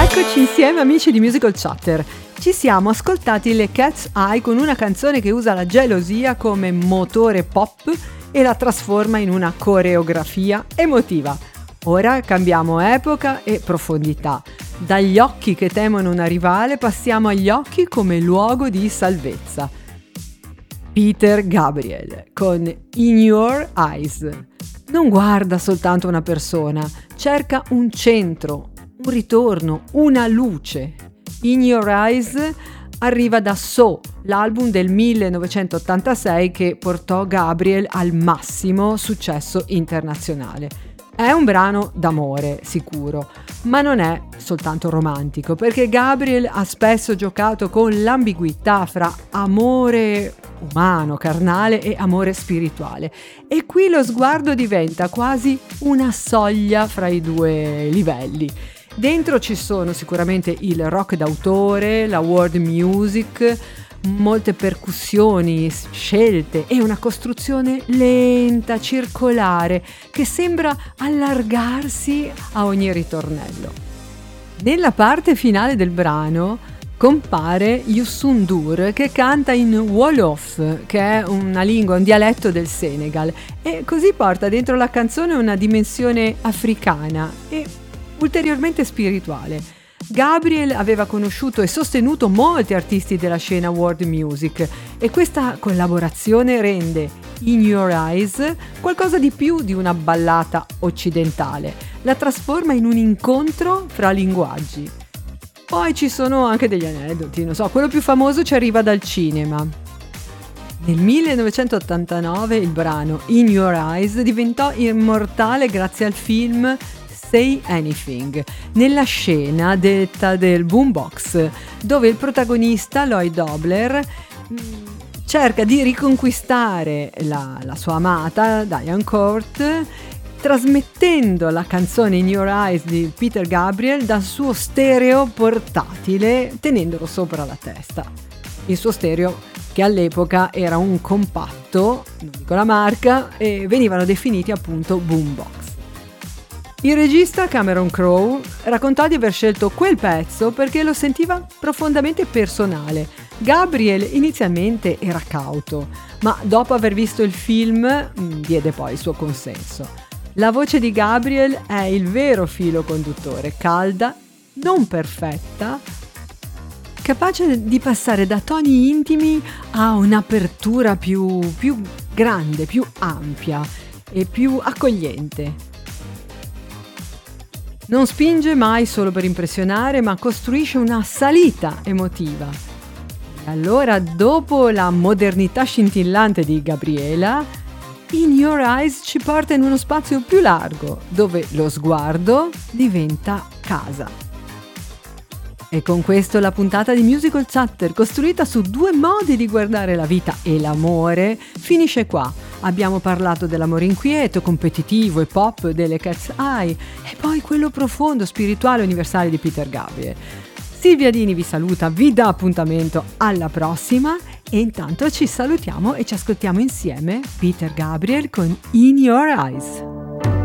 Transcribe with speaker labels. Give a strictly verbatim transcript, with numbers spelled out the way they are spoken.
Speaker 1: Eccoci insieme amici di Musical Chatter. Ci siamo ascoltati le Cat's Eye con una canzone che usa la gelosia come motore pop e la trasforma in una coreografia emotiva. Ora cambiamo epoca e profondità. Dagli occhi che temono una rivale passiamo agli occhi come luogo di salvezza. Peter Gabriel con In Your Eyes. Non guarda soltanto una persona, cerca un centro, un ritorno, una luce. In Your Eyes arriva da So, l'album del millenovecentottantasei che portò Gabriel al massimo successo internazionale. È un brano d'amore, sicuro, ma non è soltanto romantico, perché Gabriel ha spesso giocato con l'ambiguità fra amore umano, carnale e amore spirituale. E qui lo sguardo diventa quasi una soglia fra i due livelli. Dentro ci sono sicuramente il rock d'autore, la world music, molte percussioni scelte e una costruzione lenta, circolare, che sembra allargarsi a ogni ritornello. Nella parte finale del brano compare Youssou N'Dour che canta in Wolof, che è una lingua, un dialetto del Senegal, e così porta dentro la canzone una dimensione africana e ulteriormente spirituale. Gabriel aveva conosciuto e sostenuto molti artisti della scena world music e questa collaborazione rende In Your Eyes qualcosa di più di una ballata occidentale, la trasforma in un incontro fra linguaggi. Poi ci sono anche degli aneddoti, non so, quello più famoso ci arriva dal cinema. Nel millenovecentottantanove il brano In Your Eyes diventò immortale grazie al film Say Anything, nella scena detta del boombox, dove il protagonista, Lloyd Dobler, cerca di riconquistare la, la sua amata, Diane Court, trasmettendo la canzone In Your Eyes di Peter Gabriel dal suo stereo portatile, tenendolo sopra la testa. Il suo stereo, che all'epoca era un compatto, non dico la marca, e venivano definiti appunto boombox. Il regista Cameron Crowe raccontò di aver scelto quel pezzo perché lo sentiva profondamente personale. Gabriel inizialmente era cauto, ma dopo aver visto il film diede poi il suo consenso. La voce di Gabriel è il vero filo conduttore, calda, non perfetta, capace di passare da toni intimi a un'apertura più, più grande, più ampia e più accogliente. Non spinge mai solo per impressionare, ma costruisce una salita emotiva. E allora, dopo la modernità scintillante di Gabriela, In Your Eyes ci porta in uno spazio più largo, dove lo sguardo diventa casa. E con questo la puntata di Musical Chatter, costruita su due modi di guardare la vita e l'amore, finisce qua. Abbiamo parlato dell'amore inquieto, competitivo e pop delle Cat's Eye e poi quello profondo, spirituale e universale di Peter Gabriel. Silvia Dini vi saluta, vi dà appuntamento alla prossima e intanto ci salutiamo e ci ascoltiamo insieme Peter Gabriel con In Your Eyes.